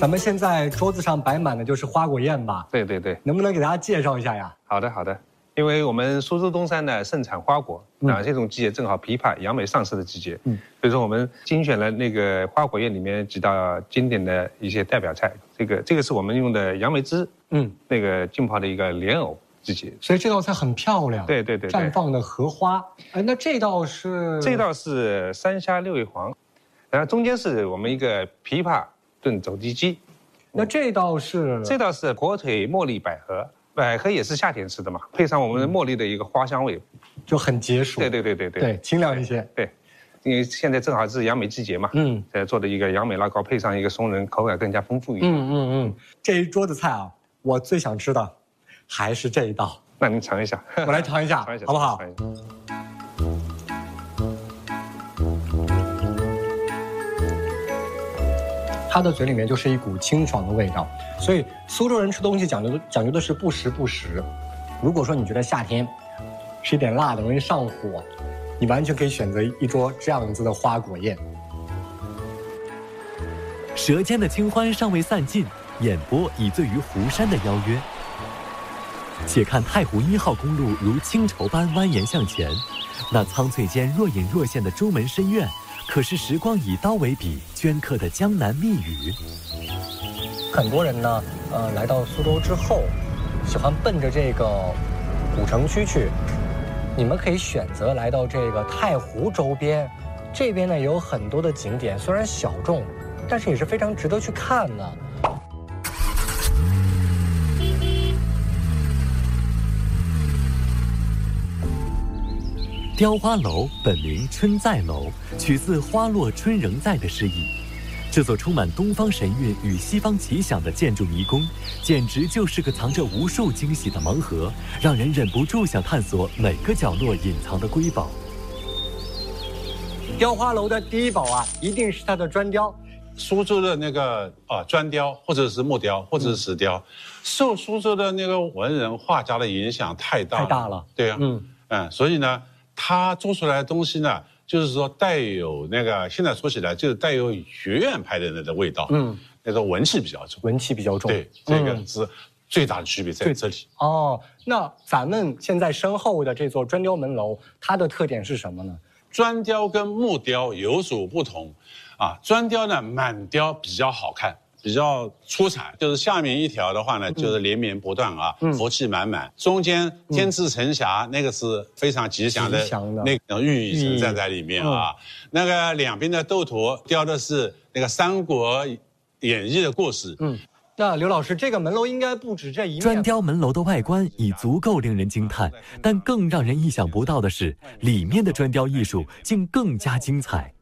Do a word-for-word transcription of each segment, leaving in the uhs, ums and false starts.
咱们现在桌子上摆满的就是花果宴吧？ 对对对， 能不能给大家介绍一下呀？ 好的好的。因为我们苏州东山呢盛产花果，啊，这种季节正好枇杷、杨梅上市的季节，嗯，所以说我们精选了那个花果宴里面几道经典的一些代表菜。这个这个是我们用的杨梅汁，嗯，那个浸泡的一个莲藕季节， 所以这道菜很漂亮。 对对对， 绽放的荷花。哎，那这道是？ 这道是三虾六味黄，然后中间是我们一个枇杷炖走地鸡。 那这道是？ 这道是火腿茉莉百合。百合也是夏天吃的嘛，配上我们茉莉的一个花香味， 就很解暑。 对对对对对， 对，清凉一些。 对，因为现在正好是杨梅季节嘛，嗯，呃，做的一个杨梅拉糕，配上一个松仁，口感更加丰富一点。嗯嗯嗯， 这一桌子菜啊，我最想吃的还是这一道。 那您尝一下， 我来尝一下，尝一下好不好？它的嘴里面就是一股清爽的味道，所以苏州人吃东西讲究的讲究的是不时不食。如果说你觉得夏天吃一点辣的容易上火，你完全可以选择一桌这样子的花果宴。 舌尖的清欢尚未散尽，眼波已醉于湖山的邀约。且看太湖一号公路如轻绸般蜿蜒向前，那苍翠间若隐若现的朱门深院，可是时光以刀为笔镌刻的江南密语。 很多人呢，呃，来到苏州之后，喜欢奔着这个古城区去。你们可以选择来到这个太湖周边，这边呢有很多的景点，虽然小众，但是也是非常值得去看的。 雕花楼本名春在楼，取自花落春仍在的诗意。这座充满东方神韵与西方奇想的建筑迷宫，简直就是个藏着无数惊喜的盲盒，让人忍不住想探索每个角落隐藏的瑰宝。 雕花楼的第一宝啊，一定是它的砖雕。 苏州的那个啊砖雕，或者是木雕，或者是石雕，嗯、受苏州的那个文人画家的影响太大了， 太大了。 对啊，嗯嗯，所以呢。他做出来的东西呢，就是说带有那个，现在说起来就是带有学院派的那个味道，嗯，那个文气比较重， 文气比较重， 对，这个是最大的区别在这里。 哦，那咱们现在身后的这座砖雕门楼，它的特点是什么呢？ 砖雕跟木雕有所不同，啊，砖雕呢满雕比较好看。比较出彩，就是下面一条的话呢，就是连绵不断啊，嗯、福气满满。中间天赐晨霞，嗯、那个是非常吉祥的，的那种寓意存在在里面啊。嗯、那个两边的斗图雕的是那个《三国演义》的故事。嗯， 那刘老师，这个门楼应该不止这一面。 砖雕门楼的外观已足够令人惊叹，但更让人意想不到的是，里面的砖雕艺术竟更加精彩。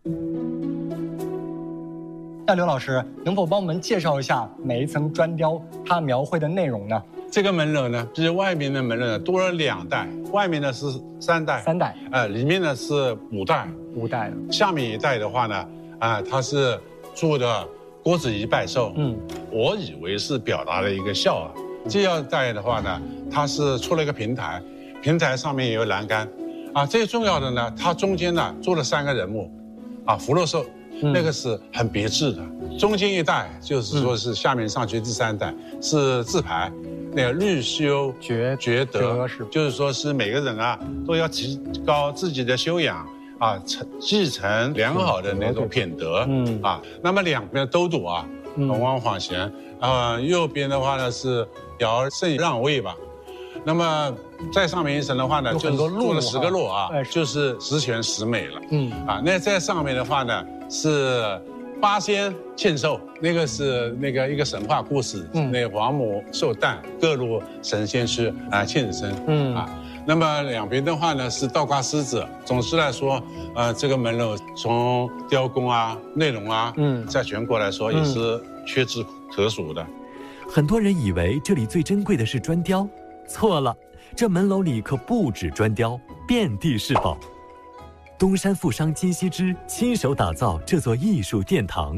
那刘老师能否帮我们介绍一下每一层砖雕它描绘的内容呢？ 这个门楼呢，比外面的门楼呢多了两代，外面呢是三代， 三代， 呃，里面呢是五代， 五代。 下面一代的话呢，啊、呃，它是做的郭子仪拜寿，嗯，我以为是表达了一个孝啊。这二代的话呢，它是出了一个平台，平台上面有栏杆，啊，最重要的呢，它中间呢做了三个人物，啊，福禄寿。嗯、那个是很别致的，中间一代就是说是下面上去第三代、嗯、是字牌，那个律修觉觉德，就是说是每个人啊都要提高自己的修养啊，承继承良好的那种品德，嗯啊，那么两边都督啊，龙王晃贤，啊，右边的话呢是尧舜让位吧。那么再上面一层的话呢，就是做了十个落啊，就是十全十美了。嗯啊，那在上面的话呢是八仙庆寿，那个是那个一个神话故事，嗯、那个王母寿诞，各路神仙去啊庆生。嗯啊，那么两边的话呢是倒挂狮子。总之来说，呃，这个门楼从雕工啊、内容啊，嗯，在全国来说也是屈指可数的。 很多人以为这里最珍贵的是砖雕。错了，这门楼里可不止砖雕，遍地是宝。东山富商金锡之亲手打造这座艺术殿堂。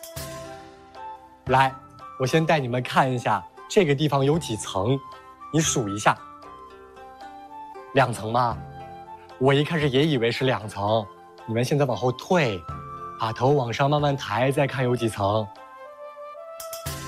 来，我先带你们看一下这个地方有几层，你数一下。两层吗？我一开始也以为是两层。你们现在往后退，把头往上慢慢抬，再看有几层。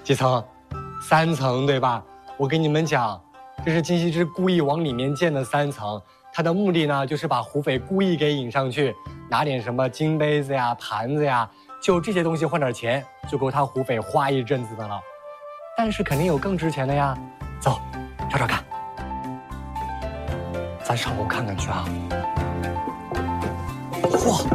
几层？三层，对吧？我跟你们讲，这是金羲之故意往里面建的三层。他的目的呢，就是把胡斐故意给引上去，拿点什么金杯子呀、盘子呀，就这些东西换点钱，就够他胡斐花一阵子的了。但是肯定有更值钱的呀，走，找找看。咱上楼看看去啊！嚯，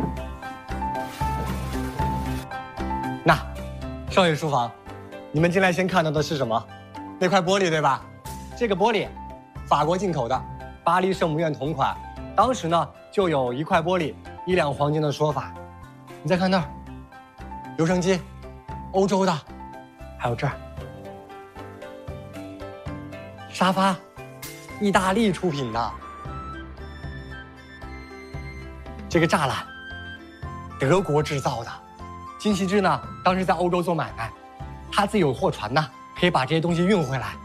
那少爷书房，你们进来先看到的是什么？那块玻璃对吧？这个玻璃，法国进口的。巴黎圣母院同款，当时呢就有一块玻璃一两黄金的说法。你再看那儿，留声机，欧洲的，还有这儿沙发，意大利出品的。这个栅栏，德国制造的。金羲之呢，当时在欧洲做买卖，他自己有货船呢，可以把这些东西运回来。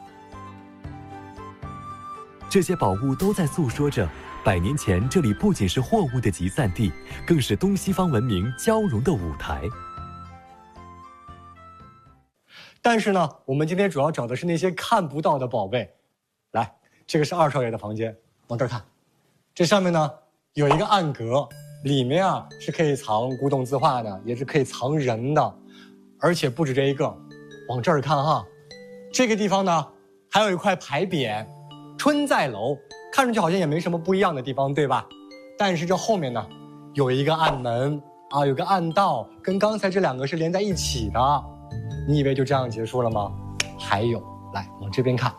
这些宝物都在诉说着，百年前这里不仅是货物的集散地，更是东西方文明交融的舞台。 但是呢，我们今天主要找的是那些看不到的宝贝。来，这个是二少爷的房间，往这儿看，这上面呢有一个暗格，里面啊是可以藏古董字画的，也是可以藏人的，而且不止这一个。往这儿看哈，这个地方呢还有一块牌匾。春在楼，看上去好像也没什么不一样的地方，对吧？但是这后面呢，有一个暗门啊，有个暗道，跟刚才这两个是连在一起的。你以为就这样结束了吗？还有，来往这边看，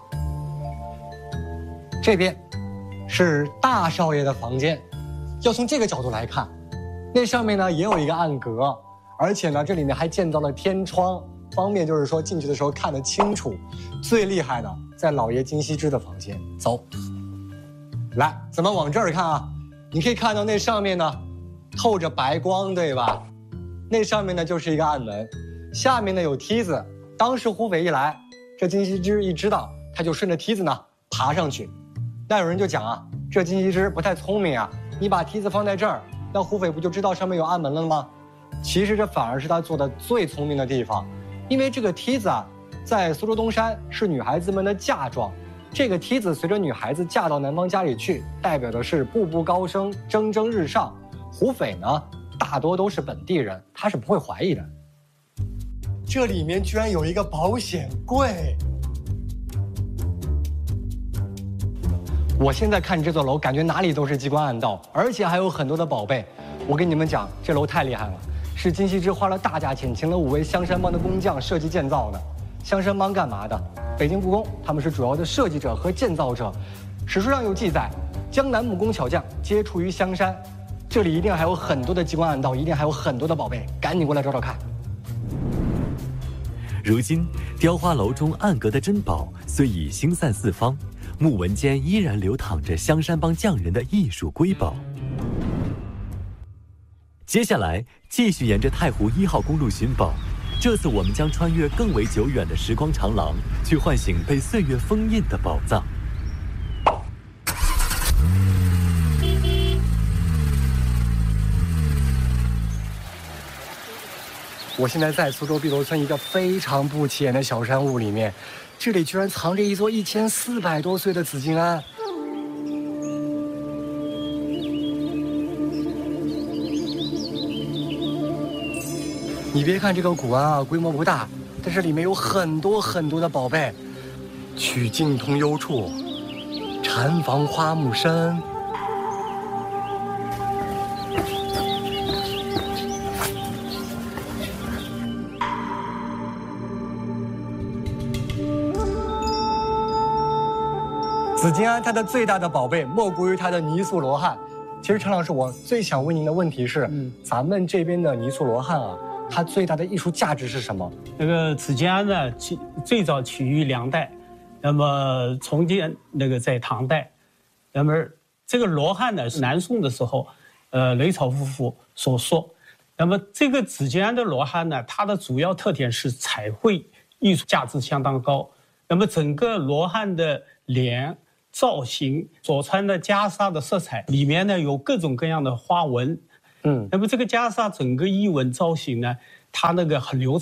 这边是大少爷的房间，要从这个角度来看，那上面呢也有一个暗格，而且呢这里面还建造了天窗，方便就是说进去的时候看得清楚。最厉害的在老爷金羲之的房间，走，来，咱们往这儿看啊，你可以看到那上面呢透着白光，对吧？那上面呢就是一个暗门，下面呢有梯子。当时胡斐一来，这金羲之一知道，他就顺着梯子呢爬上去。那有人就讲啊，这金羲之不太聪明啊，你把梯子放在这儿，那胡斐不就知道上面有暗门了吗？其实这反而是他做的最聪明的地方，因为这个梯子啊，在苏州东山是女孩子们的嫁妆，这个梯子随着女孩子嫁到男方家里去，代表的是步步高升，蒸蒸日上。胡斐呢，大多都是本地人，他是不会怀疑的。这里面居然有一个保险柜。我现在看这座楼，感觉哪里都是机关暗道，而且还有很多的宝贝。我跟你们讲，这楼太厉害了，是金羲之花了大价钱，请了五位香山帮的工匠设计建造的。香山帮干嘛的？北京故宫，他们是主要的设计者和建造者。史书上有记载，江南木工巧匠皆出于香山。这里一定还有很多的机关暗道，一定还有很多的宝贝，赶紧过来找找看。 如今，雕花楼中暗格的珍宝虽已星散四方，木纹间依然流淌着香山帮匠人的艺术瑰宝。接下来，继续沿着太湖一号公路寻宝。这次我们将穿越更为久远的时光长廊，去唤醒被岁月封印的宝藏。 我现在在苏州碧螺村一个非常不起眼的小山屋里面，这里居然藏着一座一千四百多岁的紫金庵。你别看这个古庵啊，规模不大，但是里面有很多很多的宝贝。曲径通幽处，禅房花木深。紫金庵它的最大的宝贝莫过于它的泥塑罗汉。其实陈老师，我最想问您的问题是，嗯，咱们这边的泥塑罗汉啊，它最大的艺术价值是什么？ 那个紫金庵呢，起最早起于两代，那么重建那个在唐代，那么这个罗汉呢是南宋的时候，呃，雷草夫妇所塑。那么这个紫金庵的罗汉呢，它的主要特点是彩绘艺术价值相当高。那么整个罗汉的脸造型所穿的袈裟的色彩里面呢有各种各样的花纹，嗯，那么这个袈裟整个衣纹造型呢，它那个很流畅，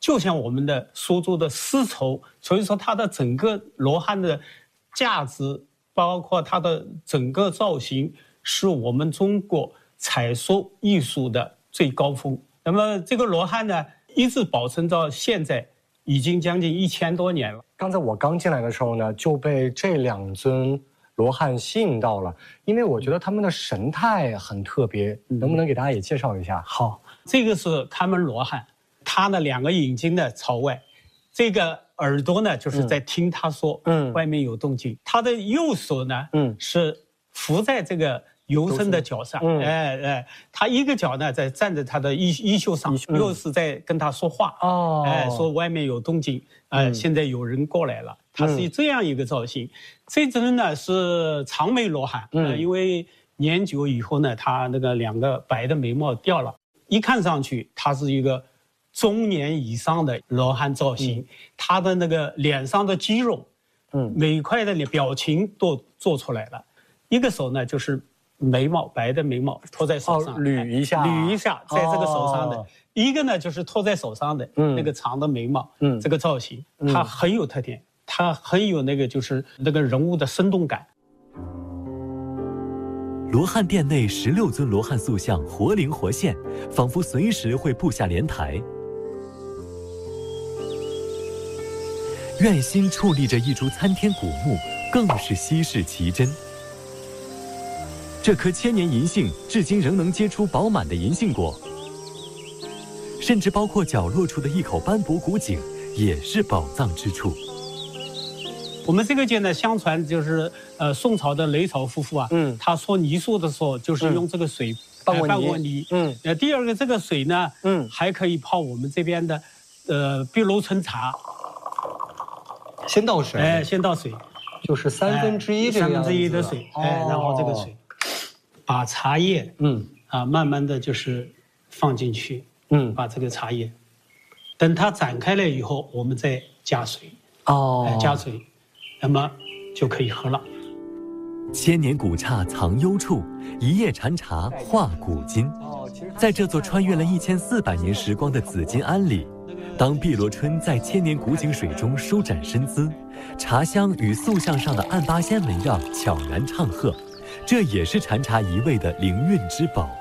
就像我们的苏州的丝绸，所以说它的整个罗汉的价值，包括它的整个造型，是我们中国彩塑艺术的最高峰。那么这个罗汉呢，一直保存到现在，已经将近一千多年了。 刚才我刚进来的时候呢，就被这两尊罗汉吸引到了，因为我觉得他们的神态很特别，嗯、能不能给大家也介绍一下？ 好，这个是看门罗汉，他的两个眼睛呢朝外，这个耳朵呢就是在听他说，嗯，外面有动静。他的右手呢，嗯，是扶在这个游僧的脚上，嗯、哎哎，他一个脚呢在站在他的衣衣袖上，嗯、又是在跟他说话，哦，哎，说外面有动静，呃，嗯、现在有人过来了。它是这样一个造型。嗯、这尊呢是长眉罗汉，嗯、呃，因为年久以后呢，他那个两个白的眉毛掉了，一看上去他是一个中年以上的罗汉造型，嗯、他的那个脸上的肌肉，嗯，每一块的表情都做出来了。一个手呢就是眉毛，白的眉毛托在手上， 哦、捋一下， 捋一下，在这个手上的。哦、一个呢就是托在手上的、嗯、那个长的眉毛，嗯，这个造型，它很有特点，它很有那个就是那个人物的生动感。 罗汉殿内十六尊罗汉塑像活灵活现，仿佛随时会步下莲台。院心矗立着一株参天古木，更是稀世奇珍。这棵千年银杏至今仍能结出饱满的银杏果，甚至包括角落处的一口斑驳古井，也是宝藏之处。 我们这个剑呢，相传就是呃宋朝的雷草夫妇啊，嗯，他说泥塑的时候就是用这个水拌过泥，拌泥，嗯，呃，第二个这个水呢，嗯，还可以泡我们这边的呃碧螺春茶。 先倒水， 哎，先倒水， 就是三分之一这个样子， 三分之一的水，哎，然后这个水。把茶叶，嗯啊，慢慢的就是放进去，嗯，把这个茶叶，等它展开了以后，我们再加水，哦，哎、加水，那么就可以喝了。 千年古刹藏幽处，一叶禅茶化古今。在这座穿越了一千四百年时光的紫金庵里，当碧螺春在千年古井水中舒展身姿，茶香与塑像上的暗八仙纹样悄然唱和。这也是禅茶一味的灵韵之宝。